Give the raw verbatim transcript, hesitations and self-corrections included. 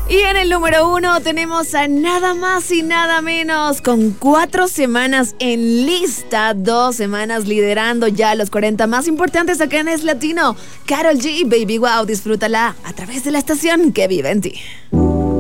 Y en el número uno tenemos a nada más y nada menos, con cuatro semanas en lista, dos semanas liderando ya los cuarenta más importantes acá en Es Latino. Karol G, Baby Wow, disfrútala a través de la estación que vive en ti.